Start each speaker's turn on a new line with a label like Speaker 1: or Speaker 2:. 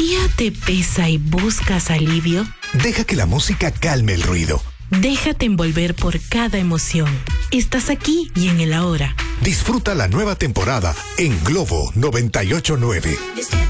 Speaker 1: día te pesa y buscas alivio?
Speaker 2: Deja que la música calme el ruido.
Speaker 1: Déjate envolver por cada emoción. Estás aquí y en el ahora.
Speaker 2: Disfruta la nueva temporada en Globo 98.9.